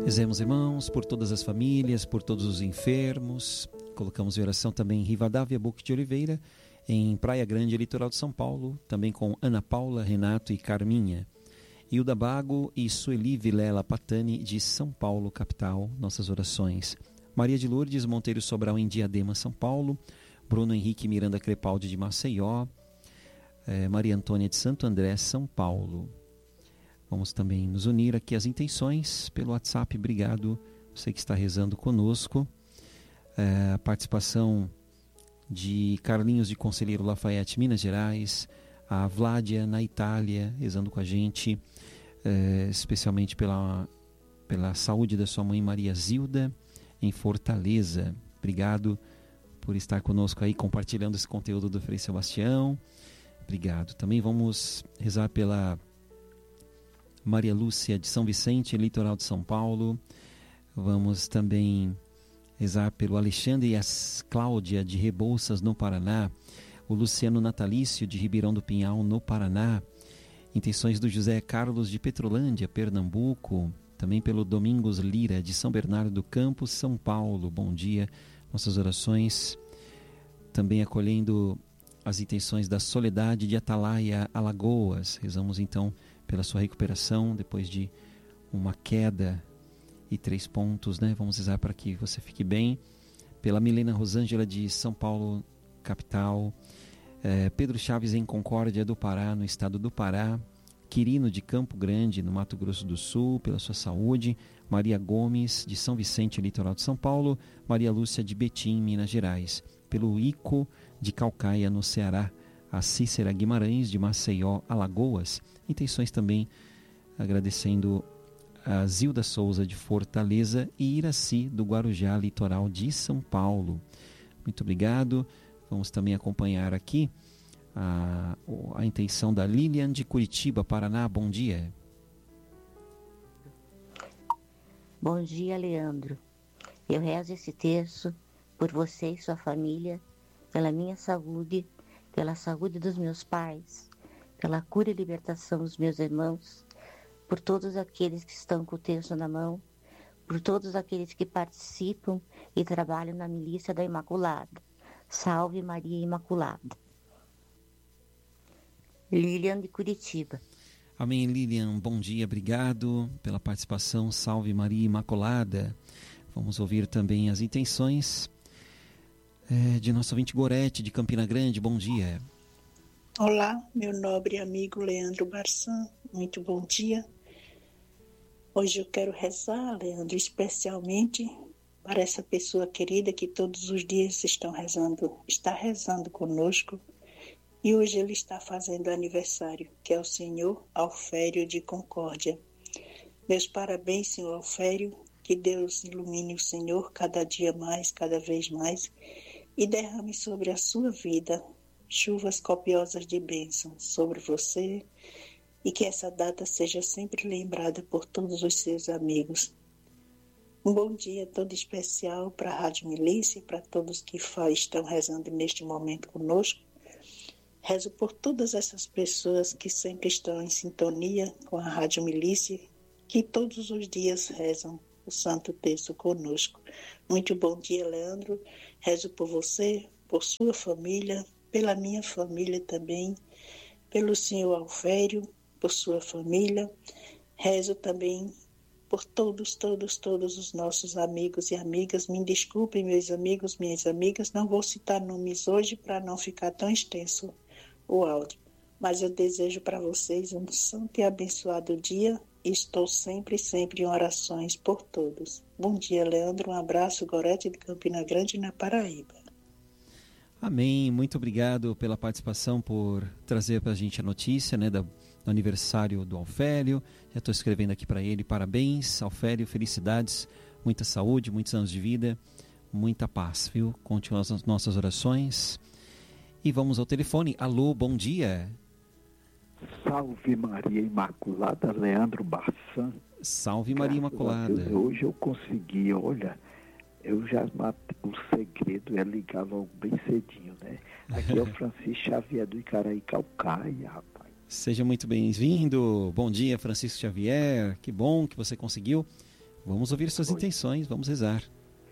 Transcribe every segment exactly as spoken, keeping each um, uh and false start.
Rezemos, irmãos, por todas as famílias, por todos os enfermos. Colocamos em oração também em Rivadavia, Boque de Oliveira, em Praia Grande, litoral de São Paulo, também com Ana Paula, Renato e Carminha. Hilda Bago e Sueli Vilela Patani, de São Paulo, capital, nossas orações. Maria de Lourdes Monteiro Sobral, em Diadema, São Paulo. Bruno Henrique Miranda Crepaldi, de Maceió. É, Maria Antônia de Santo André, São Paulo. Vamos também nos unir aqui às intenções pelo WhatsApp. Obrigado, você que está rezando conosco. É, a participação de Carlinhos de Conselheiro Lafayette, Minas Gerais. A Vládia, na Itália, rezando com a gente, é, especialmente pela, pela saúde da sua mãe Maria Zilda, em Fortaleza. Obrigado por estar conosco aí, compartilhando esse conteúdo do Frei Sebastião. Obrigado. Também vamos rezar pela Maria Lúcia de São Vicente, litoral de São Paulo. Vamos também rezar pelo Alexandre e a Cláudia de Rebouças, no Paraná. O Luciano Natalício de Ribeirão do Pinhal, no Paraná. Intenções do José Carlos de Petrolândia, Pernambuco. Também pelo Domingos Lira de São Bernardo do Campo, São Paulo. Bom dia. Nossas orações também acolhendo as intenções da Soledade de Atalaia, Alagoas. Rezamos então pela sua recuperação depois de uma queda e três pontos, né? Vamos rezar para que você fique bem. Pela Milena Rosângela de São Paulo, capital. É, Pedro Chaves em Concórdia do Pará, no estado do Pará. Quirino de Campo Grande, no Mato Grosso do Sul, pela sua saúde. Maria Gomes de São Vicente, litoral de São Paulo. Maria Lúcia de Betim, Minas Gerais. Pelo Ico de Calcaia, no Ceará. A Cícera Guimarães de Maceió, Alagoas. Intenções também agradecendo a Zilda Souza de Fortaleza e Iraci do Guarujá, litoral de São Paulo. Muito obrigado. Vamos também acompanhar aqui a, a intenção da Lilian de Curitiba, Paraná. Bom dia. Bom dia, Leandro. Eu rezo esse terço por você e sua família, pela minha saúde, pela saúde dos meus pais, pela cura e libertação dos meus irmãos, por todos aqueles que estão com o terço na mão, por todos aqueles que participam e trabalham na milícia da Imaculada. Salve Maria Imaculada. Lilian de Curitiba. Amém, Lilian. Bom dia, obrigado pela participação. Salve Maria Imaculada. Vamos ouvir também as intenções é, de nosso ouvinte Gorete, de Campina Grande. Bom dia. Olá, meu nobre amigo Leandro Barçan. Muito bom dia. Hoje eu quero rezar, Leandro, especialmente para essa pessoa querida que todos os dias estão rezando, está rezando conosco, e hoje ele está fazendo aniversário, que é o senhor Alfério de Concórdia. Meus parabéns, senhor Alfério, que Deus ilumine o senhor cada dia mais, cada vez mais, e derrame sobre a sua vida chuvas copiosas de bênçãos sobre você, e que essa data seja sempre lembrada por todos os seus amigos. Um bom dia todo especial para a Rádio Milícia e para todos que estão rezando neste momento conosco. Rezo por todas essas pessoas que sempre estão em sintonia com a Rádio Milícia, que todos os dias rezam o Santo Terço conosco. Muito bom dia, Leandro. Rezo por você, por sua família, pela minha família também, pelo senhor Alfério, por sua família. Rezo também por todos, todos, todos os nossos amigos e amigas. Me desculpem, meus amigos, minhas amigas, não vou citar nomes hoje para não ficar tão extenso o áudio, mas eu desejo para vocês um santo e abençoado dia e estou sempre, sempre em orações por todos. Bom dia, Leandro, um abraço, Gorete de Campina Grande, na Paraíba. Amém, muito obrigado pela participação, por trazer para a gente a notícia, né, da, do aniversário do Alfério. Já estou escrevendo aqui para ele, parabéns, Alfério, felicidades, muita saúde, muitos anos de vida, muita paz, viu? Continua as nossas orações. E vamos ao telefone. Alô, bom dia. Salve Maria Imaculada, Leandro Barçan. Salve Maria Imaculada. Deus, hoje eu consegui, olha, eu já matei, o segredo é ligar logo bem cedinho, né? Aqui é o Francisco Xavier do Icaraí Calcaia, rapaz. Seja muito bem-vindo. Bom dia, Francisco Xavier. Que bom que você conseguiu Vamos ouvir suas Oi. intenções, vamos rezar.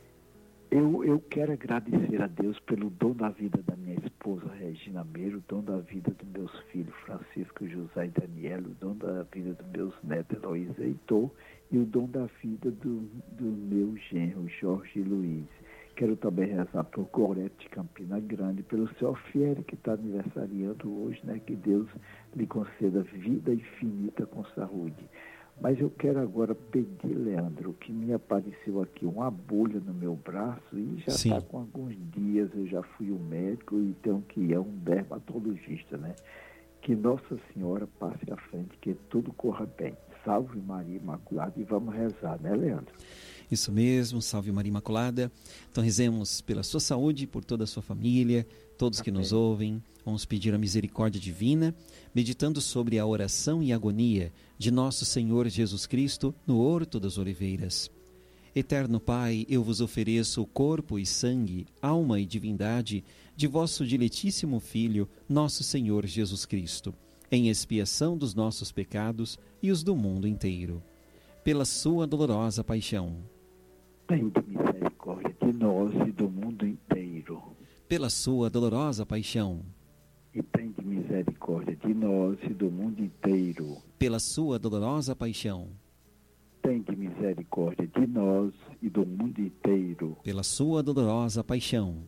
Eu, eu quero agradecer a Deus pelo dom da vida da minha esposa Regina Meiro, o dom da vida dos meus filhos Francisco, José e Daniel, o dom da vida dos meus netos Heloísa e Heitor e o dom da vida do, do meu genro Jorge Luiz. Quero também rezar por Gorete de Campina Grande, pelo seu Fieri que está aniversariando hoje, né? Que Deus lhe conceda vida infinita com saúde. Mas eu quero agora pedir, Leandro, que me apareceu aqui uma bolha no meu braço e já está com alguns dias, eu já fui ao médico e tenho que ir a um dermatologista, né? Que Nossa Senhora passe à frente, que tudo corra bem. Salve Maria Imaculada e vamos rezar, né, Leandro? Isso mesmo, salve Maria Imaculada. Então rezemos pela sua saúde, por toda a sua família, todos que nos ouvem. Vamos pedir a misericórdia divina, meditando sobre a oração e agonia de nosso Senhor Jesus Cristo no Horto das Oliveiras. Eterno Pai, eu vos ofereço o corpo e sangue, alma e divindade de vosso diletíssimo Filho, nosso Senhor Jesus Cristo, em expiação dos nossos pecados e os do mundo inteiro. Pela sua dolorosa paixão. Tende misericórdia de nós e do mundo inteiro. Pela sua dolorosa paixão. E tende misericórdia de nós e do mundo inteiro. Pela sua dolorosa paixão. Tende misericórdia de nós e do mundo inteiro. Pela sua dolorosa paixão.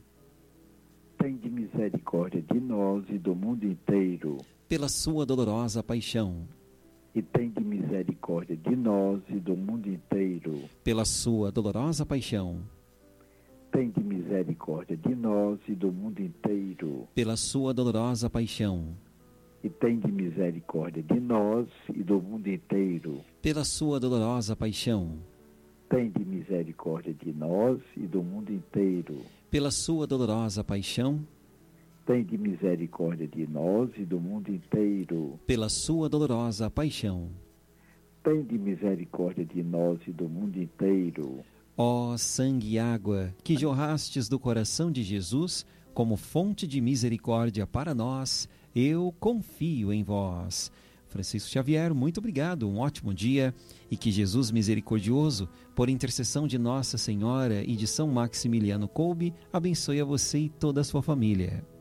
Tende misericórdia de nós e do mundo inteiro. Pela sua dolorosa paixão. E tende misericórdia de nós e do mundo inteiro. Pela sua dolorosa paixão. Tende misericórdia de nós e do mundo inteiro. Pela sua dolorosa paixão. E tende misericórdia de nós e do mundo inteiro. Pela sua dolorosa paixão. Tende misericórdia de nós e do mundo inteiro. Pela sua dolorosa paixão. Tende misericórdia de nós e do mundo inteiro. Pela sua dolorosa paixão. Tende misericórdia de nós e do mundo inteiro. Ó sangue e água que jorrastes do coração de Jesus como fonte de misericórdia para nós, eu confio em vós. Francisco Xavier, muito obrigado, um ótimo dia e que Jesus misericordioso, por intercessão de Nossa Senhora e de São Maximiliano Kolbe, abençoe a você e toda a sua família.